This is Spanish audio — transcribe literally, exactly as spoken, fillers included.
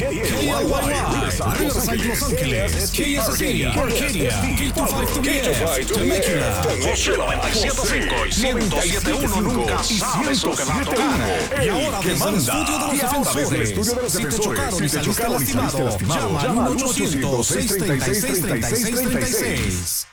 K L Y Riverside, Los Ángeles, K S C, Arcadia, K dos cincuenta y dos F, Temecula, José noventa y siete punto cinco y ciento siete punto uno nunca sabes lo que va a tocar. Y ahora desde el estudio de los defensores, si te chocaron y saliste lastimado, llama al uno ochocientos, seiscientos treinta y seis, treinta y seis, treinta y seis.